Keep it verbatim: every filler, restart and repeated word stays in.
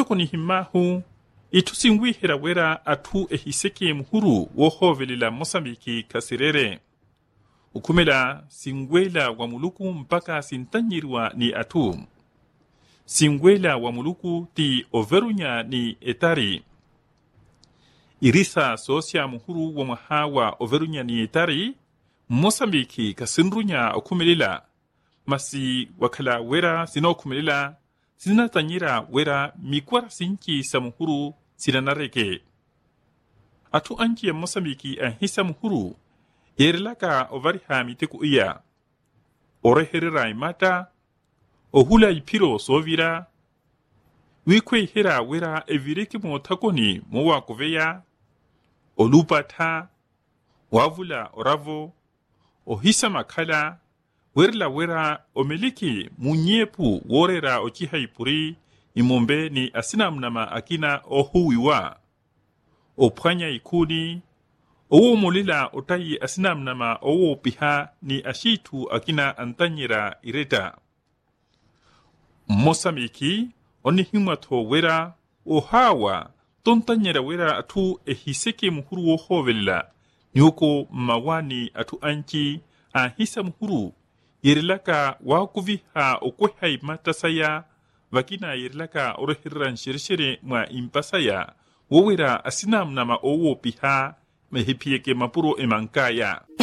itoko ni himahu itu singwihira wera atu ehiseke muhuru wohovelila Mosambiki kasirere. Ukumela singwela wa muluku mpaka sintanyirwa ni atu. Singwela wa muluku ti overunya ni etari. Irisa sosia muhuru wa mahawa overunya ni etari, Mosambiki kasinrunya ukumelila. Masi wakala wera sino ukumelila, sinatanyira wera mikwara sinki sa muhuru sinanareke. Atu anki ya Mosambiki anhisa muhuru, yerilaka ovariha miteku iya. Oreherera imata, ohula ipiro sovira, wikwe hera wera evireki motakoni mowa kuveya, olupata, wavula oravo, ohisa makala, werla wera omeliki munyepu worera ochiha ipuri, imombe ni asina mnama akina ohuwiwa. Opwanya ikuni, owo molila otayi asina mnama owo piha ni ashitu akina antanyira ireta. Mosambiki, onihimato wera, ohawa, tontanyira wera atu ehiseke muhuru wohovelila, nyoko mawani atu anchi, ahisa muhuru, yerilaka wakuviha okweha imatasaya, vakina yerilaka orohiran shirishere mwa impasaya, wowera asina mnama owo piha, mehipieke mapuro emankaya.